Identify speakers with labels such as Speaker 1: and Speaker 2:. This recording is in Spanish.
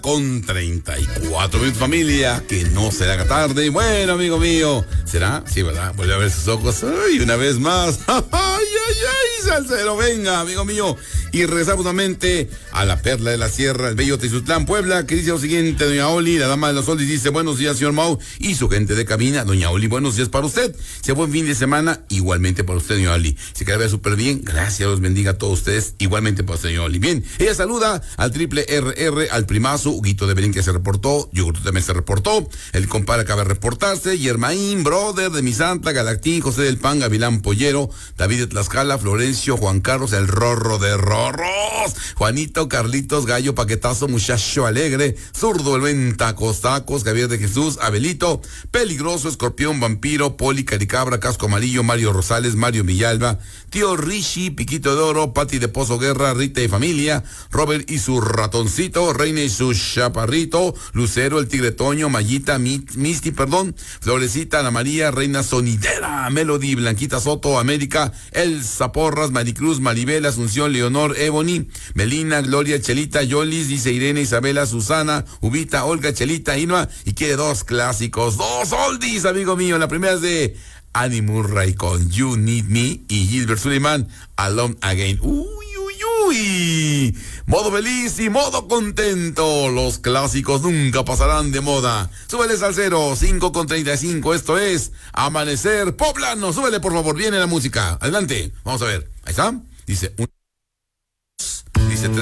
Speaker 1: con 34 minutos, familia, que no se haga tarde. Bueno, amigo mío, ¿será? Sí, ¿verdad? Vuelve a ver sus ojos. ¡Ay, una vez más! ¡Ay, ay, ay! ¡Salsero, venga, amigo mío! Y regresamos nuevamente a la perla de la sierra, el bello Tizutlán, Puebla, que dice lo siguiente, doña Oli, la dama de los soles, dice: buenos días, señor Mau, y su gente de cabina. Doña Oli, buenos días para usted. Sea buen fin de semana, igualmente para usted, doña Oli. Se queda súper bien, gracias, los bendiga a todos ustedes, igualmente para usted, doña Oli. Bien, ella saluda al triple RR, al primazo, Huguito de Belén, que se reportó, Yogurto también se reportó, el compadre acaba de reportarse, Yermaín, brother de mi santa, Galactín, José del Pan, Gavilán Pollero, David de Tlaxcala, Florencio, Juan Carlos, el Rorro de Rorros, Juanito, Carlitos, Gallo, Paquetazo, Muchacho Alegre, Zurdo, el buen Tacos, Javier de Jesús, Abelito, Peligroso, Escorpión, Vampiro, Poli, Caricabra, Casco Amarillo, Mario Rosales, Mario Villalba, Tío Rishi, Piquito de Oro, Pati de Pozo Guerra, Rita y familia, Robert y su ratoncito, Reina y su chaparrito, Lucero, el Tigre Toño, Mayita, Misty, Florecita, Ana María, Reina Sonidera, Melody, Blanquita Soto, América, Elsa Porras, Maricruz, Maribel, Asunción, Leonor, Ebony, Melina, Gloria, Chelita, Yolis, dice Irene, Isabela, Susana, Ubita, Olga, Chelita, Inua, y quiere dos clásicos, dos oldies, amigo mío. La primera es de Annie Murray con You Need Me y Gilbert Sullivan, Alone Again. Uy, uy, uy. Modo feliz y modo contento. Los clásicos nunca pasarán de moda. Súbele salsero, 5:35. Esto es Amanecer Poblano. Súbele, por favor. Viene la música. Adelante. Vamos a ver. Ahí está. Dice 1, 2, dice 3.